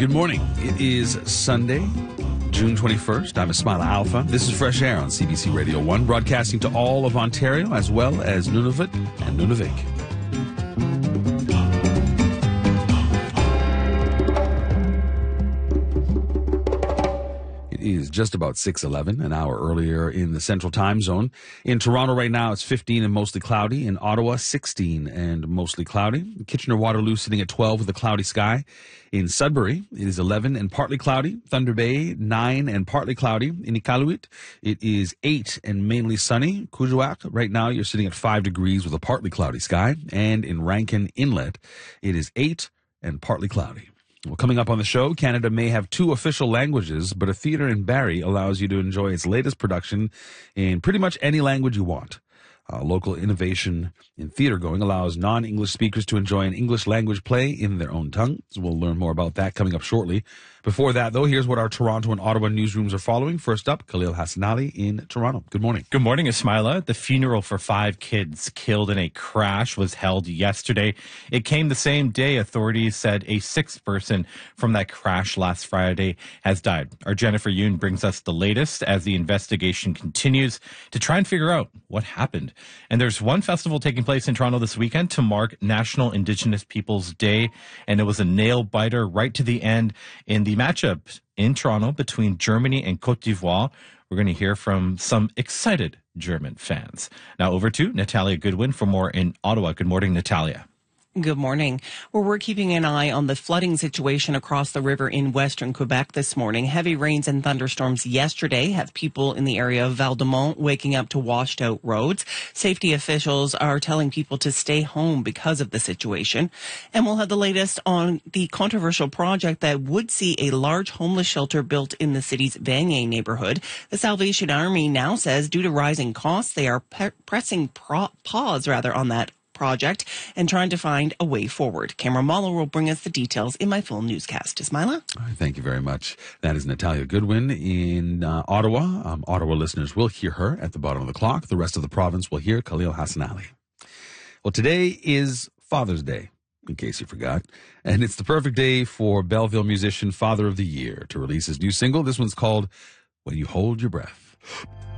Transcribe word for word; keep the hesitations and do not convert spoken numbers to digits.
Good morning. It is Sunday, June twenty-first. I'm Ismaila Alpha. This is Fresh Air on C B C Radio one, broadcasting to all of Ontario as well as Nunavut and Nunavik. It is just about six eleven, an hour earlier in the Central Time Zone. In Toronto right now, it's fifteen and mostly cloudy. In Ottawa, sixteen and mostly cloudy. Kitchener-Waterloo sitting at twelve with a cloudy sky. In Sudbury, it is eleven and partly cloudy. Thunder Bay, nine and partly cloudy. In Iqaluit, it is eight and mainly sunny. Kuujjuaq, right now, you're sitting at five degrees with a partly cloudy sky. And in Rankin Inlet, it is eight and partly cloudy. Well, coming up on the show, Canada may have two official languages, but a theater in Barrie allows you to enjoy its latest production in pretty much any language you want. Uh, local innovation in theater going allows non-English speakers to enjoy an English language play in their own tongue. So we'll learn more about that coming up shortly. Before that, though, here's what our Toronto and Ottawa newsrooms are following. First up, Khalil Hassanali in Toronto. Good morning. Good morning, Ismaila. The funeral for five kids killed in a crash was held yesterday. It came the same day authorities said a sixth person from that crash last Friday has died. Our Jennifer Yoon brings us the latest as the investigation continues to try and figure out what happened. And there's one festival taking place in Toronto this weekend to mark National Indigenous Peoples Day, and it was a nail-biter right to the end in the matchup in Toronto between Germany and Cote d'Ivoire. We're going to hear from some excited German fans. Now over to Natalia Goodwin for more in Ottawa. Good morning, Natalia. Good morning. Well, we're keeping an eye on the flooding situation across the river in western Quebec this morning. Heavy rains and thunderstorms yesterday have people in the area of Val-de-Mont waking up to washed out roads. Safety officials are telling people to stay home because of the situation. And we'll have the latest on the controversial project that would see a large homeless shelter built in the city's Vanier neighborhood. The Salvation Army now says due to rising costs, they are pe- pressing pro- pause rather on that project and trying to find a way forward. Cameron Mahler will bring us the details in my full newscast. Ismaila? Thank you very much. That is Natalia Goodwin in uh, Ottawa. Um, Ottawa listeners will hear her at the bottom of the clock. The rest of the province will hear Khalil Hassanali. Well, today is Father's Day, in case you forgot. And it's the perfect day for Belleville musician Father of the Year to release his new single. This one's called When You Hold Your Breath.